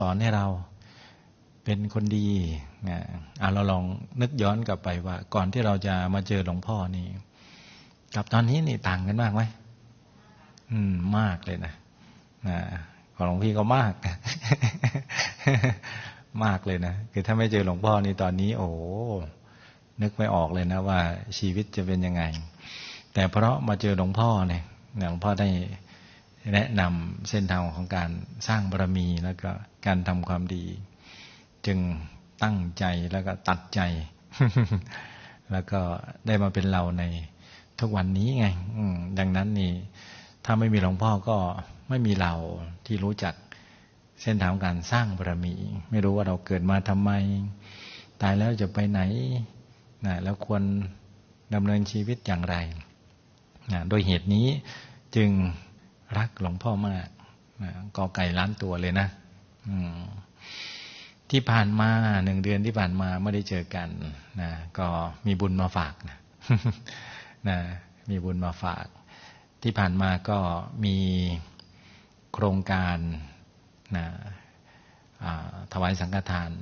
สอนให้เราเป็นคนดีเราลองนึกย้อนกลับไปว่าก่อนที่เราจะมาเจอหลวงพ่อนี่กับตอนนี้นี่ต่างกันมากไหมมากเลยนะของหลวงพี่ก็มาก มากเลยนะคือถ้าไม่เจอหลวงพ่อนี่ตอนนี้โอ้นึกไม่ออกเลยนะว่าชีวิตจะเป็นยังไงแต่เพราะมาเจอหลวงพ่อเนี่ยหลวงพ่อได้แนะนำเส้นทางของการสร้างบารมีแล้วก็การทำความดีจึงตั้งใจแล้วก็ตัดใจ แล้วก็ได้มาเป็นเราในทุกวันนี้ไงดังนั้นนี่ถ้าไม่มีหลวงพ่อก็ไม่มีเราที่รู้จักเส้นทางการสร้างบารมีไม่รู้ว่าเราเกิดมาทำไมตายแล้วจะไปไหนแล้วควรดำเนินชีวิตอย่างไรโดยเหตุนี้จึงรักหลวงพ่อมากกอไก่ล้านตัวเลยนะที่ผ่านมา1 เดือนที่ผ่านมาไม่ได้เจอกันก็มีบุญมาฝากนะมีบุญมาฝากที่ผ่านมาก็มีโครงการถวายสังฆทาน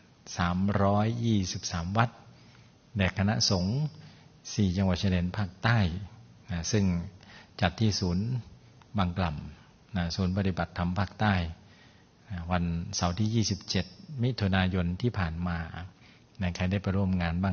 323วัดแด่คณะสงฆ์4จังหวัดชายแดนภาคใต้ซึ่งจัดที่ศูนย์บางกล่ำศูนย์ปฏิบัติธรรมภาคใต้วันเสาร์ที่27มิถุนายนที่ผ่านมาใครได้ไปร่วมงานบ้าง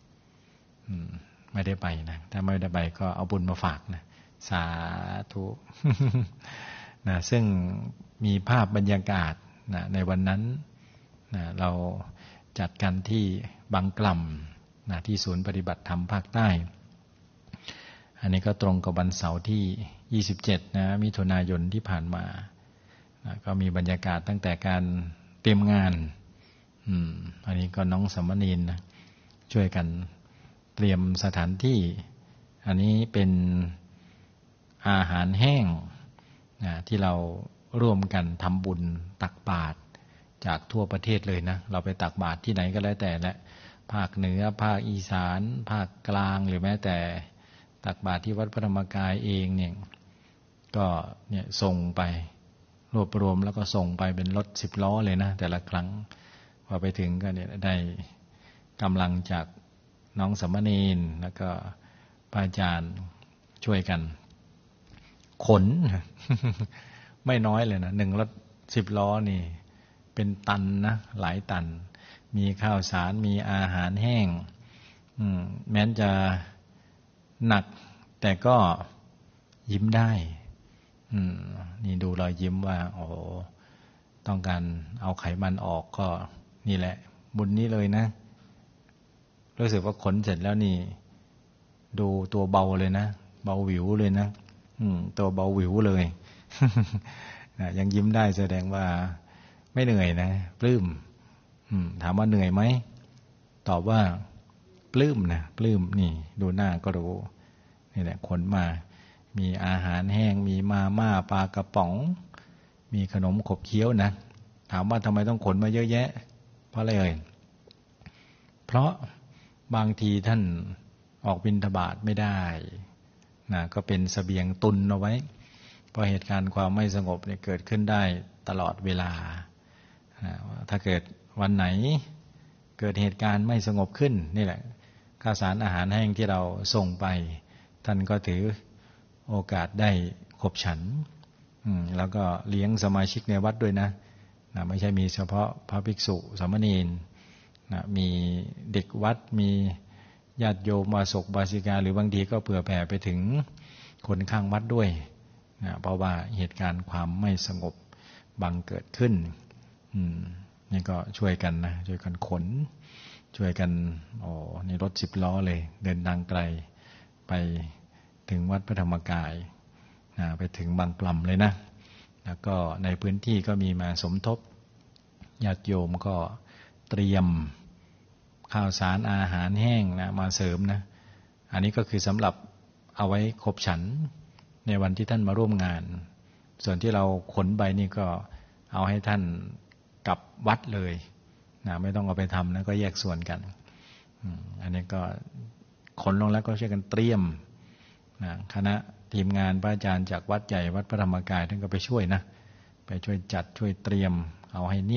ไม่ได้ไปนะถ้าไม่ได้ไปก็เอาบุญมาฝากนะสาธุ ซึ่งมีภาพบรรยากาศในวันนั้นเราจัดกันที่บางกล่ำที่ศูนย์ปฏิบัติธรรมภาคใต้อันนี้ก็ตรงกับวันเสาร์ที่27มิถุนายนที่ผ่านมาก็มีบรรยากาศตั้งแต่การเตรียมงานอันนี้ก็น้องสมณีนช่วยกันเตรียมสถานที่อันนี้เป็นอาหารแห้งที่เราร่วมกันทำบุญตักบาตรจากทั่วประเทศเลยนะเราไปตักบาตรที่ไหนก็แล้วแต่และภาคเหนือภาคอีสานภาคกลางหรือแม้แต่ตักบาตรที่วัดพระธรรมกายเองเนี่ยก็เนี่ยส่งไปรวบรวมแล้วก็ส่งไปเป็นรถ10 ล้อเลยนะแต่ละครั้งพอไปถึงก็เนี่ยได้กำลังจากน้องสมณีนแล้วก็พระอาจารย์ช่วยกันขน ไม่น้อยเลยนะ1 รถ10 ล้อนี่เป็นตันนะหลายตันมีข้าวสารมีอาหารแห้งแม้จะหนักแต่ก็ยิ้มได้นี่ดูรอยยิ้มว่าโอ้ต้องการเอาไขมันออกก็นี่แหละบุญนี้เลยนะรู้สึกว่าขนเสร็จแล้วนี่ดูตัวเบาเลยนะเบาหวิวเลยนะตัวเบาหวิวเลย ยังยิ้มได้แสดงว่าไม่เหนื่อยนะปลื้มถามว่าเหนื่อยไหมตอบว่าปลื้มนะปลื้มนี่ดูหน้าก็รู้นี่แหละขนมามีอาหารแห้งมีมาม่าปลากระป๋องมีขนมขบเคี้ยวนะถามว่าทำไมต้องขนมาเยอะแยะเพราะอะไรเอ่ยเพราะบางทีท่านออกบิณฑบาตไม่ได้นะก็เป็นเสบียงตุนเอาไว้เพราะเหตุการณ์ความไม่สงบเนี่ยเกิดขึ้นได้ตลอดเวลาถ้าเกิดวันไหนเกิดเหตุการณ์ไม่สงบขึ้นนี่แหละข้าวสารอาหารแห้งที่เราส่งไปท่านก็ถือโอกาสได้ขบฉันแล้วก็เลี้ยงสมาชิกในวัดด้วยนะไม่ใช่มีเฉพาะพระภิกษุสามเณรมีเด็กวัดมีญาติโยมวาสกวาสิกาหรือบางทีก็เผื่อแผ่ไปถึงคนข้างวัดด้วยเพราะว่าเหตุการณ์ความไม่สงบบังเกิดขึ้นนี่ก็ช่วยกันนะช่วยกันขนช่วยกันในรถ10 ล้อเลยเดินทางไกลไปถึงวัดพระธรรมกายไปถึงบางกล่ำเลยนะแล้วก็ในพื้นที่ก็มีมาสมทบญาติโยมก็เตรียมข้าวสารอาหารแห้งนะมาเสริมนะอันนี้ก็คือสำหรับเอาไว้ขบฉันในวันที่ท่านมาร่วมงานส่วนที่เราขนไปนี่ก็เอาให้ท่านกลับวัดเลยนะไม่ต้องเอาไปทำนะก็แยกส่วนกันอันนี้ก็ขนลงแล้วก็ช่วยกันเตรียมนะคณะทีมงานพระอาจารย์จากวัดใหญ่วัดพระธรรมกายท่านก็ไปช่วยนะไปช่วยจัดช่วยเตรียมเอาให้เนียบ